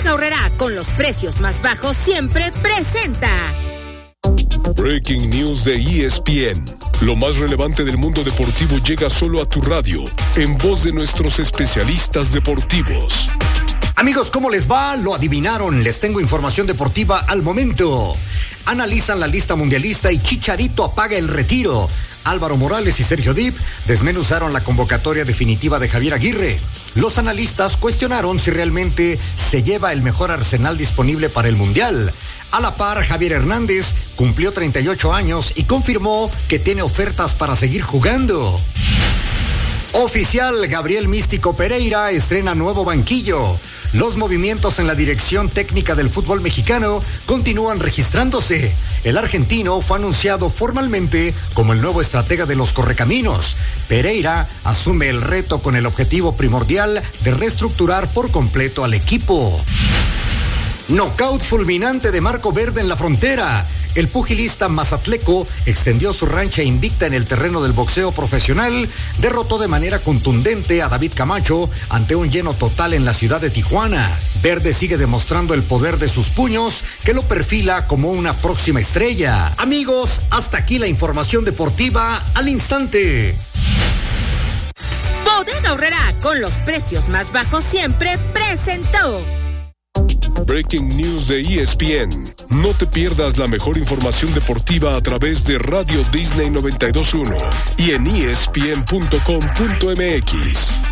Bodega Aurrerá, con los precios más bajos siempre, presenta Breaking News de ESPN. Lo más relevante del mundo deportivo llega solo a tu radio, en voz de nuestros especialistas deportivos. Amigos, ¿cómo les va? Lo adivinaron, les tengo información deportiva al momento. Analizan la lista mundialista y Chicharito apaga el retiro. Álvaro Morales y Sergio Dip desmenuzaron la convocatoria definitiva de Javier Aguirre. Los analistas cuestionaron si realmente se lleva el mejor arsenal disponible para el Mundial. A la par, Javier Hernández cumplió 38 años y confirmó que tiene ofertas para seguir jugando. Oficial, Gabriel Místico Pereira estrena nuevo banquillo. Los movimientos en la dirección técnica del fútbol mexicano continúan registrándose. El argentino fue anunciado formalmente como el nuevo estratega de los Correcaminos. Pereira asume el reto con el objetivo primordial de reestructurar por completo al equipo. Nocaut fulminante de Marco Verde en la frontera. El pugilista mazatleco extendió su rancha invicta en el terreno del boxeo profesional, derrotó de manera contundente a David Camacho ante un lleno total en la ciudad de Tijuana. Verde sigue demostrando el poder de sus puños, que lo perfila como una próxima estrella. Amigos, hasta aquí la información deportiva al instante. Bodega Aurrerá, con los precios más bajos siempre, presentó Breaking News de ESPN. No te pierdas la mejor información deportiva a través de Radio Disney 92.1 y en ESPN.com.mx.